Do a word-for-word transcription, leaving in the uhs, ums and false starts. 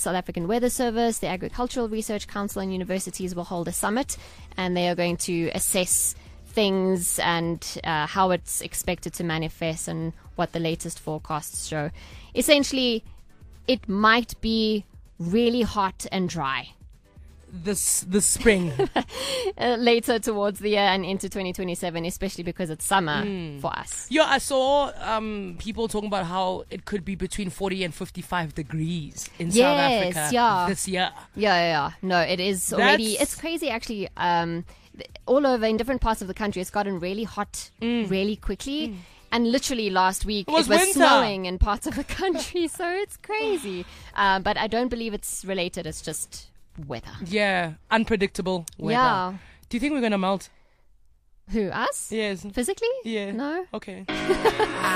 South African Weather Service, the Agricultural Research Council, and universities will hold a summit, and they are going to assess things and uh, how it's expected to manifest and what the latest forecasts show. Essentially, it might be really hot and dry this the spring uh, later towards the year and into twenty twenty-seven, especially because it's summer mm. for us. Yeah, I saw um, people talking about how it could be between forty and fifty-five degrees in yes, South Africa yeah. this year. Yeah, yeah, yeah. No, it is already. That's... It's crazy, actually. Um, all over in different parts of the country, it's gotten really hot mm. really quickly. Mm. And literally last week, it was, it was winter. snowing in parts of the country, so it's crazy. Uh, but I don't believe it's related. It's just weather. Yeah, unpredictable weather. Yeah. Do you think we're going to melt? Who, us? Yes. Physically? Yeah. No. Okay.